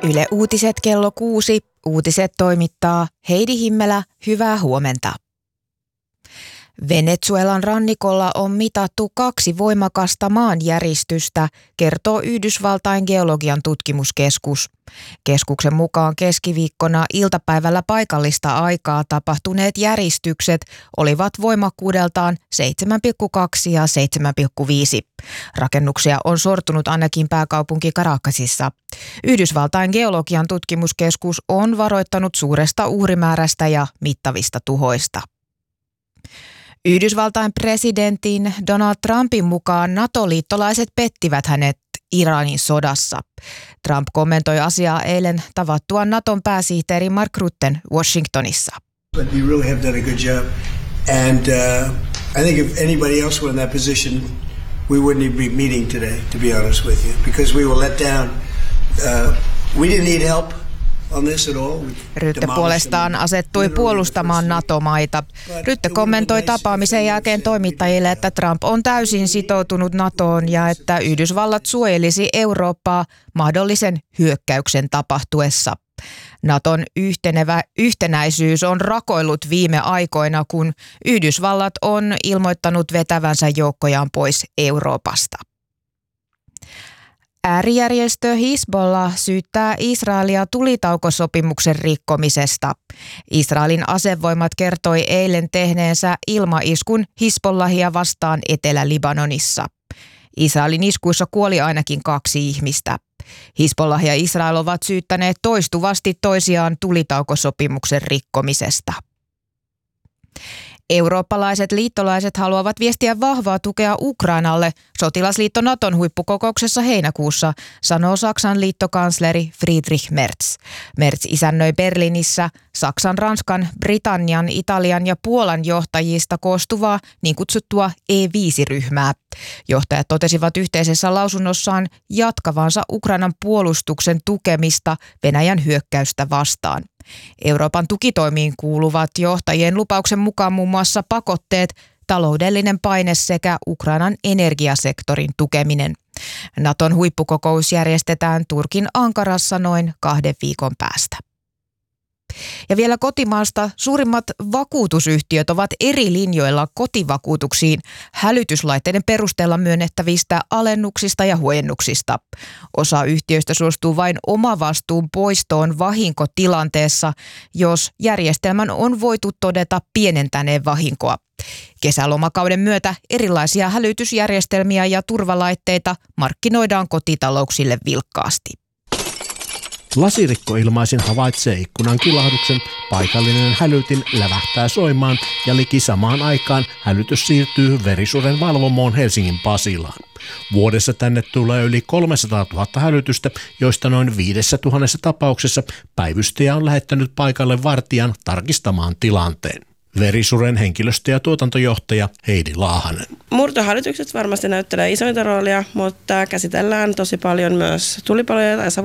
Yle Uutiset kello 6. Uutiset toimittaa Heidi Himmelä. Hyvää huomenta. Venezuelan rannikolla on mitattu 2 voimakasta maanjäristystä, kertoo Yhdysvaltain geologian tutkimuskeskus. Keskuksen mukaan keskiviikkona iltapäivällä paikallista aikaa tapahtuneet järistykset olivat voimakkuudeltaan 7,2 ja 7,5. Rakennuksia on sortunut ainakin pääkaupunki Caracasissa. Yhdysvaltain geologian tutkimuskeskus on varoittanut suuresta uhrimäärästä ja mittavista tuhoista. Yhdysvaltain presidentin Donald Trumpin mukaan NATO-liittolaiset pettivät hänet Iranin sodassa. Trump kommentoi asiaa eilen tavattuaan Naton pääsihteeri Mark Rutten Washingtonissa. But you really have done a good job. And I think if anybody else were in that position, we wouldn't even be meeting today, to be honest with you, because we were let down. We didn't need help. Rytte puolestaan asettui puolustamaan NATO-maita. Rytte kommentoi tapaamisen jälkeen toimittajille, että Trump on täysin sitoutunut NATOon ja että Yhdysvallat suojelisi Eurooppaa mahdollisen hyökkäyksen tapahtuessa. NATOn yhtenäisyys on rakoillut viime aikoina, kun Yhdysvallat on ilmoittanut vetävänsä joukkojaan pois Euroopasta. Äärijärjestö Hizbollah syyttää Israelia tulitaukosopimuksen rikkomisesta. Israelin asevoimat kertoi eilen tehneensä ilmaiskun Hizbollahia vastaan Etelä-Libanonissa. Israelin iskuissa kuoli ainakin 2 ihmistä. Hizbollah ja Israel ovat syyttäneet toistuvasti toisiaan tulitaukosopimuksen rikkomisesta. Eurooppalaiset liittolaiset haluavat viestiä vahvaa tukea Ukrainalle sotilasliitto Naton huippukokouksessa heinäkuussa, sanoo Saksan liittokansleri Friedrich Merz. Merz isännöi Berliinissä Saksan, Ranskan, Britannian, Italian ja Puolan johtajista koostuvaa niin kutsuttua E5-ryhmää. Johtajat totesivat yhteisessä lausunnossaan jatkavansa Ukrainan puolustuksen tukemista Venäjän hyökkäystä vastaan. Euroopan tukitoimiin kuuluvat johtajien lupauksen mukaan muun muassa pakotteet, taloudellinen paine sekä Ukrainan energiasektorin tukeminen. Naton huippukokous järjestetään Turkin Ankarassa noin 2 viikon päästä. Ja vielä kotimaasta suurimmat vakuutusyhtiöt ovat eri linjoilla kotivakuutuksiin hälytyslaitteiden perusteella myönnettävistä alennuksista ja huojennuksista. Osa yhtiöistä suostuu vain omavastuun poistoon vahinkotilanteessa, jos järjestelmän on voitu todeta pienentäneen vahinkoa. Kesälomakauden myötä erilaisia hälytysjärjestelmiä ja turvalaitteita markkinoidaan kotitalouksille vilkkaasti. Lasirikkoilmaisin havaitsee ikkunan kilahduksen, paikallinen hälytin lävähtää soimaan ja liki samaan aikaan hälytys siirtyy verisuren valvomoon Helsingin Pasilaan. Vuodessa tänne tulee yli 300 000 hälytystä, joista noin 5 000 tapauksessa päivystäjä on lähettänyt paikalle vartijan tarkistamaan tilanteen. Verisuren henkilöstö- ja tuotantojohtaja Heidi Laahanen. Murtohälytykset varmasti näyttelee isointa roolia, mutta käsitellään tosi paljon myös tulipaloja tai